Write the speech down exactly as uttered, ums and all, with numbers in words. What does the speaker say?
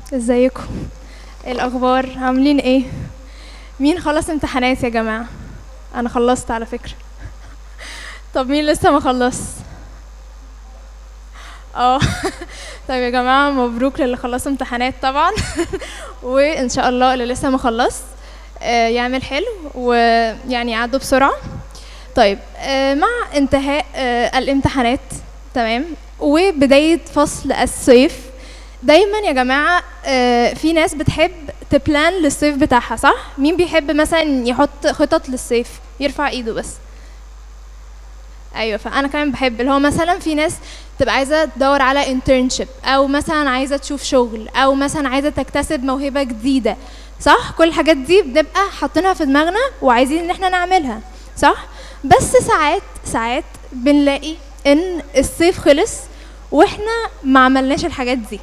ازيكم؟ ايه الاخبار؟ عاملين ايه؟ مين خلص امتحانات يا جماعه؟ انا خلصت على فكره. طب مين لسه ما خلص؟ اه. طيب يا جماعه، مبروك للي خلصوا امتحانات طبعا. وان شاء الله اللي لسه ما خلص آه يعمل حلو ويعني يعدوا بسرعه. طيب آه مع انتهاء آه الامتحانات، تمام، وبدايه فصل الصيف، دايما يا جماعه آه في ناس بتحب تبلان للصيف بتاعها، صح؟ مين بيحب مثلا يحط خطط للصيف؟ يرفع ايده بس. ايوه، فانا كمان بحب اللي هو مثلا في ناس تبقى عايزه تدور على internship، او مثلا عايزه تشوف شغل، او مثلا عايزه تكتسب موهبه جديده، صح؟ كل الحاجات دي بنبقى حاطينها في دماغنا وعايزين ان احنا نعملها، صح؟ بس ساعات ساعات بنلاقي ان الصيف خلص واحنا ما عملناش الحاجات دي.